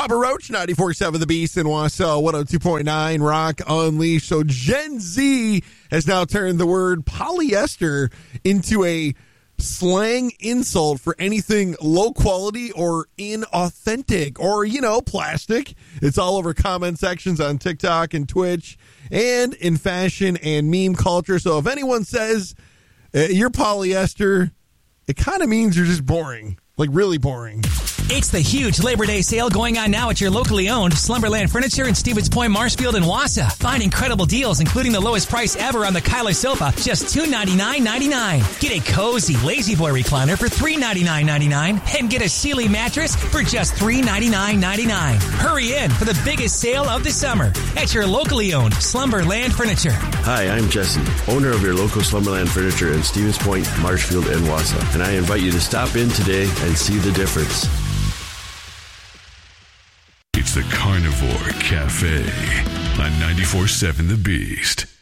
Papa Roach, 94.7 The Beast in Wausau, 102.9 Rock Unleashed. So Gen Z has now turned the word polyester into a slang insult for anything low quality or inauthentic or, plastic. It's all over comment sections on TikTok and Twitch and in fashion and meme culture. So if anyone says you're polyester, it kind of means you're just boring, like really boring. It's the huge Labor Day sale going on now at your locally owned Slumberland Furniture in Stevens Point, Marshfield, and Wausau. Find incredible deals, including the lowest price ever on the Kyler sofa, just $299.99. Get a cozy Lazy Boy recliner for $399.99 and get a Sealy mattress for just $399.99. Hurry in for the biggest sale of the summer at your locally owned Slumberland Furniture. Hi, I'm Jesse, owner of your local Slumberland Furniture in Stevens Point, Marshfield, and Wausau, and I invite you to stop in today and see the difference. It's the Carnivore Cafe on 94.7 The Beast.